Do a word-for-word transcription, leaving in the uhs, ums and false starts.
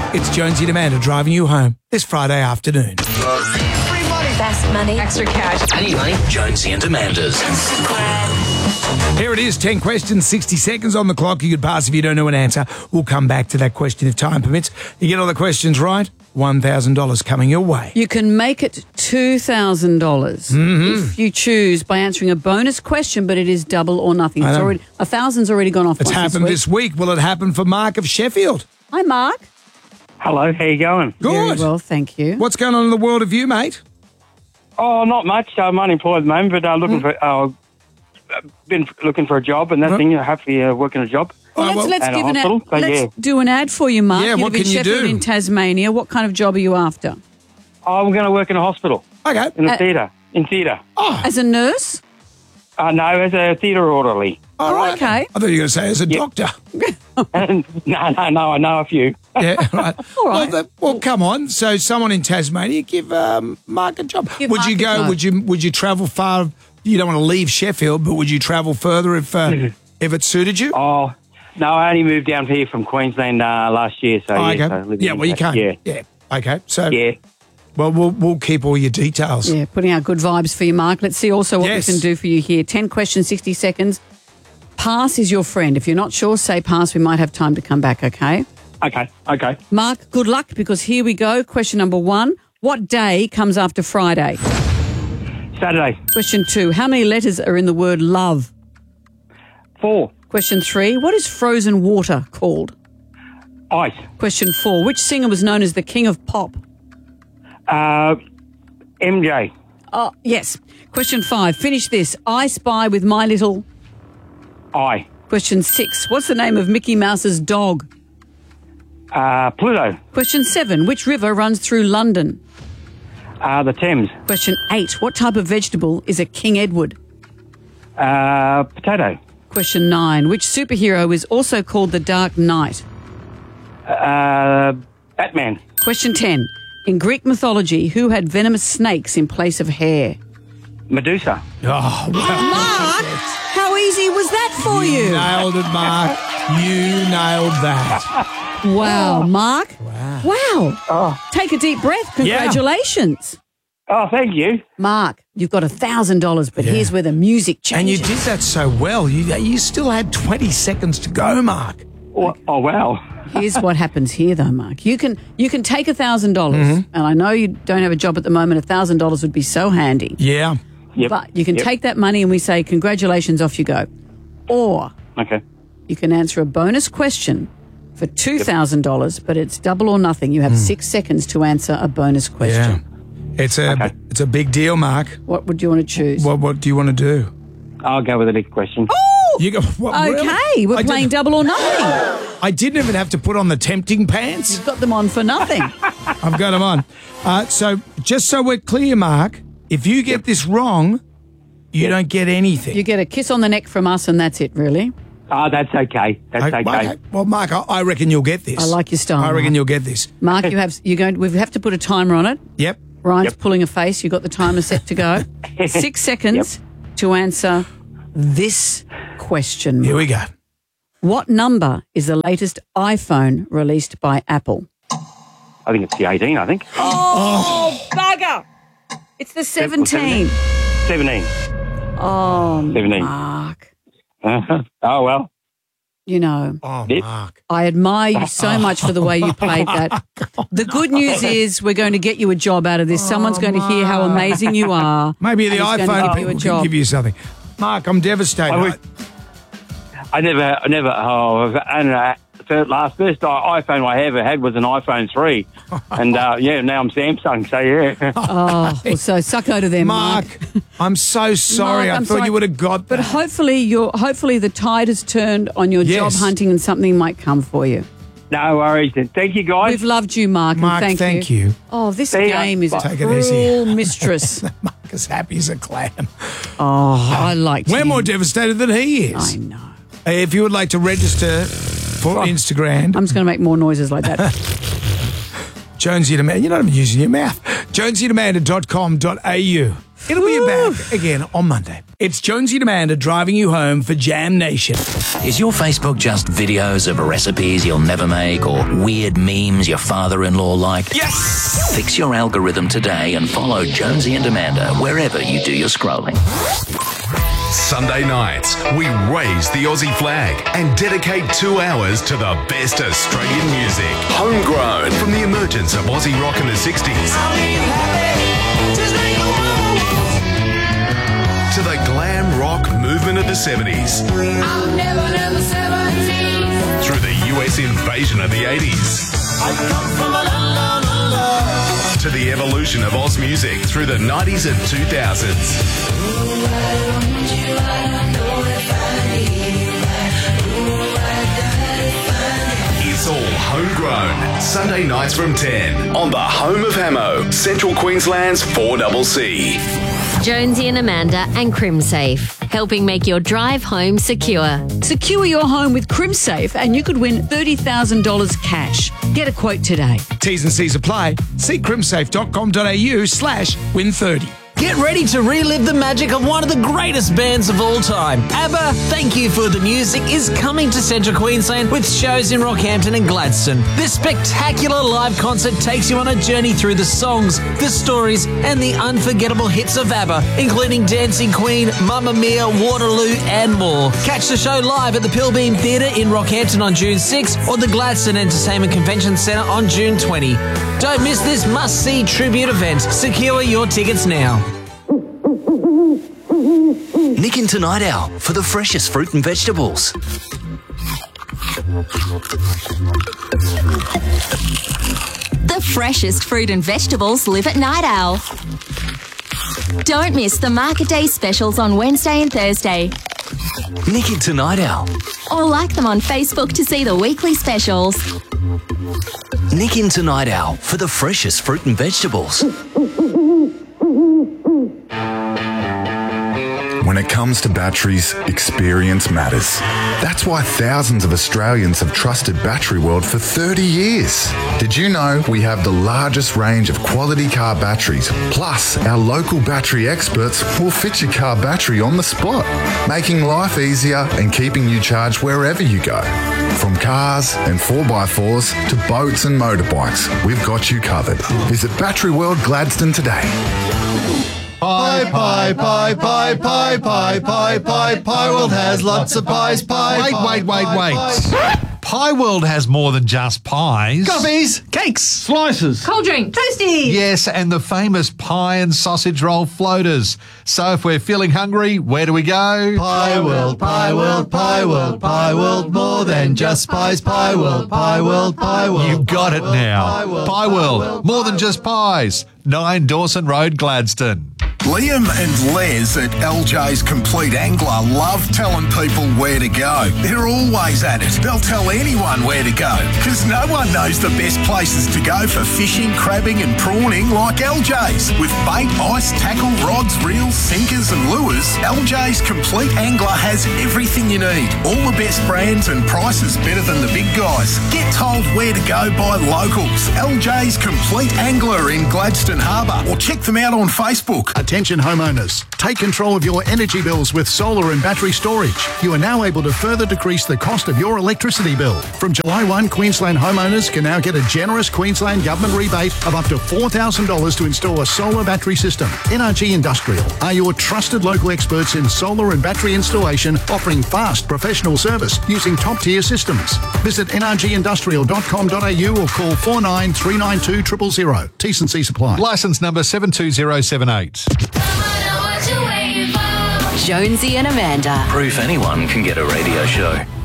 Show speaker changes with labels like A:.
A: It's Jonesy and Amanda driving you home this Friday afternoon.
B: Fast money. Extra cash.
C: Any money? Jonesy and Amanda's.
A: Here it is, ten questions, sixty seconds on the clock. You could pass if you don't know an answer. We'll come back to that question if time permits. You get all the questions right, one thousand dollars coming your way.
D: You can make it two thousand dollars
A: Mm-hmm.
D: if you choose by answering a bonus question, but it is double or nothing.
A: I
D: It's
A: know.
D: already a thousand's already gone off.
A: It's
D: once
A: happened this week. Will it happen for Mark of Sheffield?
D: Hi, Mark.
E: Hello, how you going?
D: Very
A: Good.
D: well, thank you.
A: What's going on in the world of you, mate?
E: Oh, not much. I'm unemployed at the moment, but uh, looking for. Uh, been looking for a job and that
A: Right.
E: thing. You have to uh, work in a job.
D: Well, let's
A: well-
D: let's
E: At a
D: give an
E: hospital,
D: ad.
E: but
D: Let's
E: yeah.
D: do an ad for you, Mark.
A: Yeah,
D: You
A: what
D: live in
A: can you
D: Sheffield
A: do?
D: in Tasmania. What kind of job are you after?
E: I'm going to work in a hospital,
A: Okay.
E: in a
D: Uh,
E: theatre, in theatre.
A: Oh,
D: As a nurse?
E: Uh, no, as a theatre orderly.
A: all
D: Oh,
A: right.
D: okay.
A: I thought you were going to say as a
E: Yeah.
A: doctor.
E: no, no, no. I know a few.
A: Yeah, right.
D: All right.
A: Well, that, well, come on. So, someone in Tasmania, give um, Mark a job.
D: Give
A: would
D: Mark
A: you
D: a
A: go?
D: job.
A: Would you? Would you travel far? You don't want to leave Sheffield, but would you travel further if uh, if it suited you?
E: Oh, no, I only moved down here from Queensland uh, last year. So
A: Oh,
E: yeah,
A: okay.
E: so I live
A: Yeah,
E: in-
A: well, you can't.
E: Yeah,
A: Yeah. Okay. So,
E: yeah.
A: well, we'll we'll keep all your details.
D: Yeah, putting out good vibes for you, Mark. Let's see also what
A: Yes.
D: we can do for you here. ten questions, sixty seconds. Pass is your friend. If you're not sure, say pass. We might have time to come back, okay?
E: Okay, okay.
D: Mark, good luck because here we go. Question number one. What day comes after Friday?
E: Saturday,
D: Question two. How many letters are in the word love?
E: four.
D: Question three. What is frozen water called?
E: Ice.
D: Question four. Which singer was known as the king of pop?
E: Uh, M J.
D: Oh, yes. Question five. Finish this. I spy with my little...
E: I.
D: Question six. What's the name of Mickey Mouse's dog?
E: Uh, Pluto.
D: Question seven. Which river runs through London?
E: Uh, the Thames.
D: Question eight. What type of vegetable is a King Edward?
E: Uh, potato.
D: Question nine. Which superhero is also called the Dark Knight?
E: Uh, Batman.
D: Question ten. In Greek mythology, who had venomous snakes in place of hair?
E: Medusa.
A: Oh, well,
D: Mark, how easy was that for you?
A: nailed it, Mark. You nailed that.
D: Wow, Mark.
A: Wow.
D: Wow.
E: Oh,
D: Take a deep breath.
A: Yeah.
D: Congratulations.
E: oh, thank you.
D: Mark, you've got one thousand dollars, but
A: Yeah.
D: here's where the music
A: And you
D: changes.
A: did that so well. You you still had twenty seconds to go, Mark.
E: Oh, oh wow.
D: Here's what happens here, though, Mark. You can you can take one thousand dollars,
A: Mm-hmm.
D: and I know you don't have a job at the moment. one thousand dollars would be so handy.
A: Yeah.
E: Yep.
D: But you can
E: Yep.
D: take that money and we say, congratulations, off you go. Or
E: Okay.
D: you can answer a bonus question for two thousand dollars, but it's double or nothing. You have six seconds to answer a bonus
A: Yeah.
D: question.
A: It's a
E: Okay.
A: it's a big deal, Mark.
D: What would you want to choose?
A: What what do you want to do?
E: I'll go with the next question.
A: You go. What, really?
D: Okay, we're
A: I
D: playing
A: didn't-
D: double or nothing.
A: I didn't even have to put on the tempting pants.
D: You've got them on for nothing.
A: I've got them on. Uh, so just so we're clear, Mark, if you get this wrong, you don't get anything.
D: You get a kiss on the neck from us, and that's it, really.
E: Oh, that's okay. That's
A: I-
E: okay.
A: Well, Mark, I, I reckon you'll get this.
D: I like your style,
A: I reckon
D: Mark.
A: you'll get this.
D: Mark, you have you going. We have to put a timer on it.
A: Yep.
D: Ryan's
E: Yep.
D: pulling a face. You've got the timer set to go. Six seconds to answer this question.
A: Here we go.
D: What number is the latest iPhone released by Apple?
E: I think it's the eighteen, I think.
D: Oh, bugger! It's the seventeen.
E: seventeen.
D: Oh,
E: seventeen.
D: Mark.
E: Uh-huh. Oh, well.
D: You know,
A: Oh,
E: Yep.
A: Mark.
D: I admire you so much for the way you played that. The good news is we're going to get you a job out of this. Someone's going to hear how amazing you are.
A: Maybe the
D: and he's going to
A: iPhone
D: give you a
A: people can
D: job.
A: give you something. Mark, I'm devastated.
E: I would- I never, I never, oh, and uh, the last first i- iPhone I ever had was an iPhone three. And uh, yeah, now I'm Samsung, so yeah.
D: Oh, well, so sucko to them, Mark.
A: Mark, I'm so sorry.
D: Mark,
A: I
D: I'm
A: thought
D: sorry.
A: you would have got
D: But
A: that.
D: hopefully, you're, hopefully the tide has turned on your
A: Yes.
D: job hunting and something might come for you.
E: No worries. Then. Thank you, guys.
D: We've loved you, Mark,
A: Mark,
D: and thank,
A: thank you.
D: Oh, this
E: See ya.
D: game is a
A: Take it easy.
D: cruel mistress.
A: Mark is happy as a clam.
D: Oh, I like
A: We're
D: him.
A: more devastated than he is.
D: I know.
A: If you would like to register for Instagram,
D: I'm just going to make more noises like that.
A: Jonesy and Amanda, you're not even using your mouth. jonesy and amanda dot com dot a u. It'll be back again on Monday. It's Jonesy and Amanda driving you home for Jam Nation.
C: Is your Facebook just videos of recipes you'll never make or weird memes your father-in-law liked?
A: Yes!
C: Fix your algorithm today and follow Jonesy and Amanda wherever you do your scrolling.
F: Sunday nights, we raise the Aussie flag and dedicate two hours to the best Australian music. Homegrown from the emergence of Aussie rock in the sixties to the glam rock movement of the seventies. Through the U S invasion of the eighties. To the evolution of Oz music through the nineties and two thousands. It's all homegrown. Sunday nights from ten on the home of Hamo, Central Queensland's four C C.
G: Jonesy and Amanda and CrimSafe, helping make your drive home secure.
D: Secure your home with CrimSafe and you could win thirty thousand dollars cash. Get a quote today.
A: T's and C's apply. See crimsafe dot com dot a u slash win thirty.
H: Get ready to relive the magic of one of the greatest bands of all time. ABBA, Thank You for the Music, is coming to Central Queensland with shows in Rockhampton and Gladstone. This spectacular live concert takes you on a journey through the songs, the stories, and the unforgettable hits of ABBA, including Dancing Queen, Mamma Mia, Waterloo, and more. Catch the show live at the Pilbeam Theatre in Rockhampton on June sixth or the Gladstone Entertainment Convention Centre on June twentieth. Don't miss this must-see tribute event. Secure your tickets now.
C: Nick into Night Owl for the freshest fruit and vegetables.
I: The freshest fruit and vegetables live at Night Owl. Don't miss the Market Day specials on Wednesday and Thursday.
C: Nick into Night Owl.
I: Or like them on Facebook to see the weekly specials.
C: Nick into Night Owl for the freshest fruit and vegetables.
J: When it comes to batteries, experience matters. That's why thousands of Australians have trusted Battery World for thirty years. Did you know we have the largest range of quality car batteries? Plus, our local battery experts will fit your car battery on the spot, making life easier and keeping you charged wherever you go. From cars and four by fours to boats and motorbikes, we've got you covered. Visit Battery World Gladstone today.
K: Pie, pie, pie, pie, pie, pie, pie, pie, Pie World has lots of pies, pie.
L: Wait, wait, wait, wait. Pie World has more than just pies.
K: Coffees, cakes, slices,
B: Cold drink, toasty.
L: Yes, and the famous pie and sausage roll floaters. So if we're feeling hungry, where do we go?
K: Pie World, Pie World, Pie World, Pie World, more than just pies, Pie World, Pie World, Pie World.
L: You've got it now. Pie World, more than just pies. nine Dawson Road, Gladstone.
M: Liam and Les at L J's Complete Angler love telling people where to go. They're always at it. They'll tell anyone where to go because no one knows the best places to go for fishing, crabbing and prawning like L J's. With bait, ice, tackle, rods, reels, sinkers and lures, L J's Complete Angler has everything you need. All the best brands and prices better than the big guys. Get told where to go by locals. L J's Complete Angler in Gladstone Harbour or check them out on Facebook.
N: Attention homeowners, take control of your energy bills with solar and battery storage. You are now able to further decrease the cost of your electricity bill. From July first, Queensland homeowners can now get a generous Queensland government rebate of up to four thousand dollars to install a solar battery system. N R G Industrial are your trusted local experts in solar and battery installation, offering fast professional service using top-tier systems. Visit n r g industrial dot com dot a u or call four nine three nine two zero zero zero. T's and C's apply.
L: Licence number seven two zero seven eight.
I: Jonesy and Amanda.
C: Proof anyone can get a radio show.